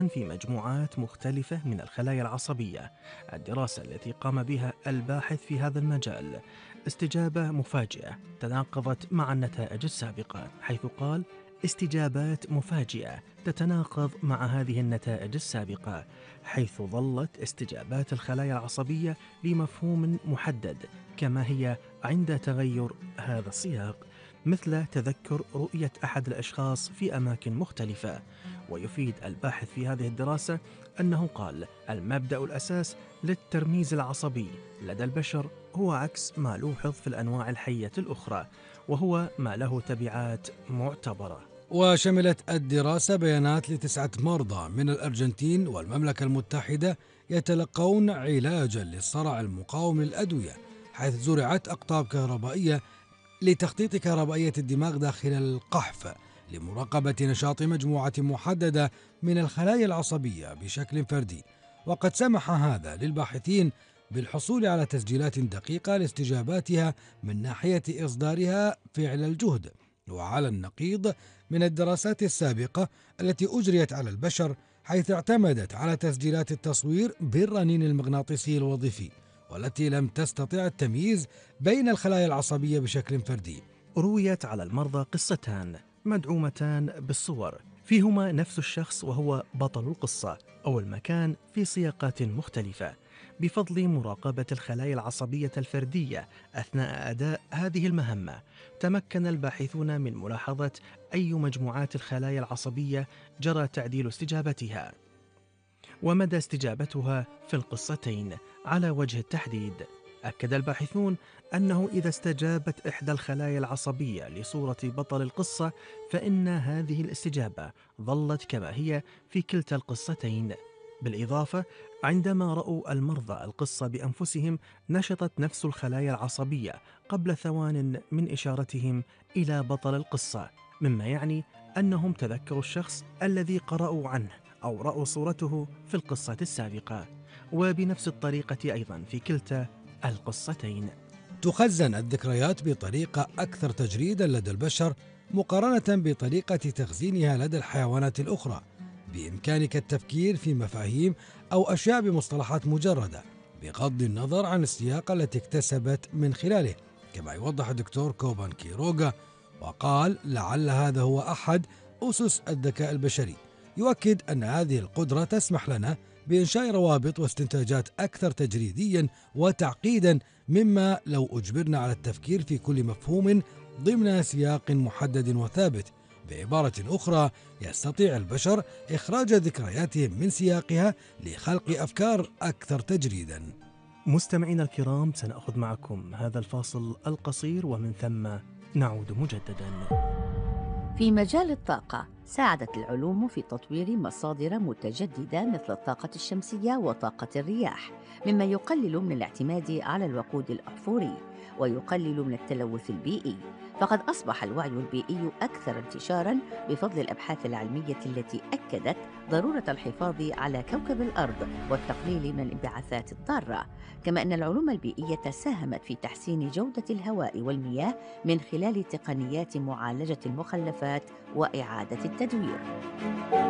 في مجموعات مختلفة من الخلايا العصبية. الدراسة التي قام بها الباحث في هذا المجال استجابة مفاجئة تناقضت مع النتائج السابقة، حيث قال: استجابات مفاجئة تتناقض مع هذه النتائج السابقة، حيث ظلت استجابات الخلايا العصبية لمفهوم محدد كما هي عند تغير هذا السياق، مثل تذكر رؤية أحد الأشخاص في أماكن مختلفة. ويفيد الباحث في هذه الدراسة أنه قال: المبدأ الأساس للترميز العصبي لدى البشر هو عكس ما لوحظ في الأنواع الحية الأخرى، وهو ما له تبعات معتبرة. وشملت الدراسة بيانات لتسعة مرضى من الأرجنتين والمملكة المتحدة يتلقون علاجا للصرع المقاوم للأدوية، حيث زرعت أقطاب كهربائية لتخطيط كهربائية الدماغ داخل القحف لمراقبة نشاط مجموعة محددة من الخلايا العصبية بشكل فردي. وقد سمح هذا للباحثين بالحصول على تسجيلات دقيقة لاستجاباتها من ناحية إصدارها فعل الجهد، وعلى النقيض من الدراسات السابقة التي أجريت على البشر، حيث اعتمدت على تسجيلات التصوير بالرنين المغناطيسي الوظيفي، والتي لم تستطع التمييز بين الخلايا العصبية بشكل فردي. رويت على المرضى قصتان مدعومتان بالصور فيهما نفس الشخص وهو بطل القصة أو المكان في سياقات مختلفة. بفضل مراقبة الخلايا العصبية الفردية أثناء أداء هذه المهمة، تمكن الباحثون من ملاحظة أي مجموعات الخلايا العصبية جرى تعديل استجابتها ومدى استجابتها في القصتين. على وجه التحديد، أكد الباحثون أنه إذا استجابت إحدى الخلايا العصبية لصورة بطل القصة، فإن هذه الاستجابة ظلت كما هي في كلتا القصتين. بالإضافة، عندما رأوا المرضى القصة بأنفسهم، نشطت نفس الخلايا العصبية قبل ثوان من إشارتهم إلى بطل القصة، مما يعني أنهم تذكروا الشخص الذي قرأوا عنه أو رأوا صورته في القصة السابقة، وبنفس الطريقة أيضا في كلتا القصتين. تخزن الذكريات بطريقة أكثر تجريدا لدى البشر مقارنة بطريقة تخزينها لدى الحيوانات الأخرى. بإمكانك التفكير في مفاهيم أو أشياء بمصطلحات مجردة بغض النظر عن السياق التي اكتسبت من خلاله، كما يوضح الدكتور كوبان كيروغا، وقال لعل هذا هو أحد أسس الذكاء البشري. يؤكد أن هذه القدرة تسمح لنا بإنشاء روابط واستنتاجات أكثر تجريديا وتعقيدا مما لو أجبرنا على التفكير في كل مفهوم ضمن سياق محدد وثابت. بعبارة أخرى، يستطيع البشر إخراج ذكرياتهم من سياقها لخلق أفكار أكثر تجريدا. مستمعينا الكرام، سنأخذ معكم هذا الفاصل القصير ومن ثم نعود مجددا. في مجال الطاقة، ساعدت العلوم في تطوير مصادر متجددة مثل الطاقة الشمسية وطاقة الرياح، مما يقلل من الاعتماد على الوقود الأحفوري ويقلل من التلوث البيئي. فقد أصبح الوعي البيئي أكثر انتشاراً بفضل الأبحاث العلمية التي أكدت ضرورة الحفاظ على كوكب الأرض والتقليل من الانبعاثات الضارة. كما أن العلوم البيئية ساهمت في تحسين جودة الهواء والمياه من خلال تقنيات معالجة المخلفات وإعادة التدوير.